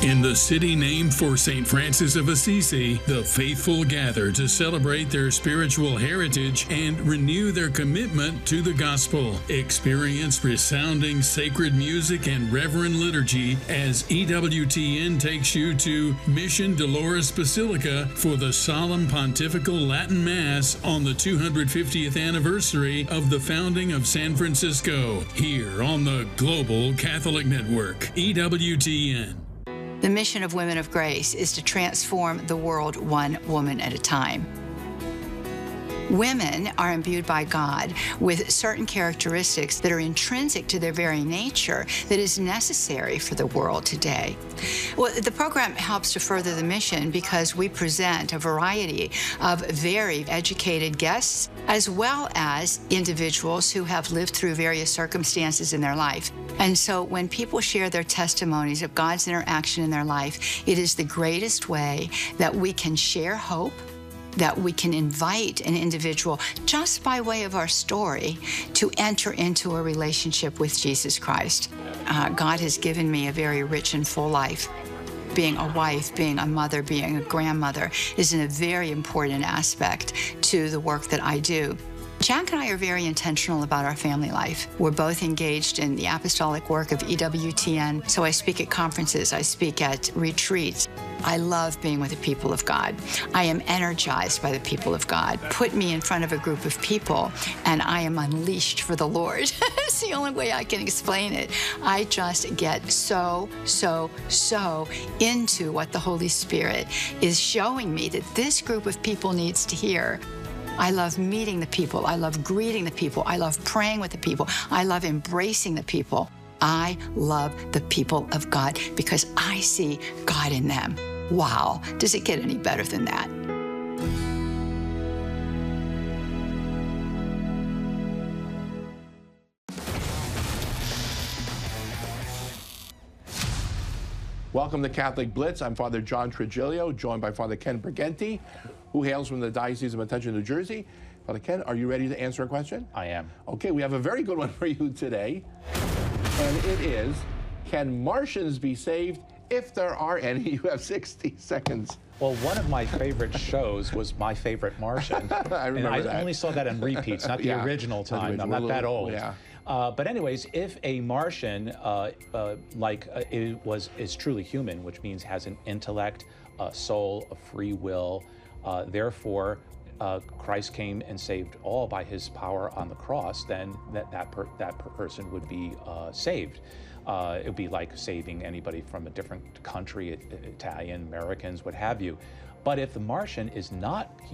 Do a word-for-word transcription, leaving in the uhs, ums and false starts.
In the city named for Saint Francis of Assisi, the faithful gather to celebrate their spiritual heritage and renew their commitment to the gospel. Experience resounding sacred music and reverent liturgy as E W T N takes you to Mission Dolores Basilica for the solemn pontifical Latin Mass on the two hundred fiftieth anniversary of the founding of San Francisco, here on the Global Catholic Network, E W T N. The mission of Women of Grace is to transform the world one woman at a time. Women are imbued by God with certain characteristics that are intrinsic to their very nature that is necessary for the world today. Well, the program helps to further the mission because we present a variety of very educated guests as well as individuals who have lived through various circumstances in their life. And so when people share their testimonies of God's interaction in their life, it is the greatest way that we can share hope, that we can invite an individual just by way of our story to enter into a relationship with Jesus Christ. Uh, God has given me a very rich and full life. Being a wife, being a mother, being a grandmother is a very important aspect to the work that I do. Jack and I are very intentional about our family life. We're both engaged in the apostolic work of E W T N, so I speak at conferences, I speak at retreats. I love being with the people of God. I am energized by the people of God. Put me in front of a group of people, and I am unleashed for the Lord. It's the only way I can explain it. I just get so, so, so into what the Holy Spirit is showing me that this group of people needs to hear. I love meeting the people. I love greeting the people. I love praying with the people. I love embracing the people. I love the people of God because I see God in them. Wow, does it get any better than that? Welcome to Catholic Blitz. I'm Father John Trigilio, joined by Father Ken Briganti, who hails from the Diocese of Metuchen, New Jersey. Father Ken, are you ready to answer a question? I am. Okay, we have a very good one for you today. And it is, can Martians be saved if there are any? You have sixty seconds. Well, one of my favorite shows was My Favorite Martian. I remember and I that. only saw that in repeats, not the Yeah, original not the time. original. I'm not We're that little- old. yeah. Uh, but anyways, if a Martian, uh, uh, like uh, it was, is truly human, which means has an intellect, a soul, a free will, uh, therefore uh, Christ came and saved all by his power on the cross, then that that, per that per person would be uh, saved. Uh, it would be like saving anybody from a different country, Italian, Americans, what have you. But if the Martian is not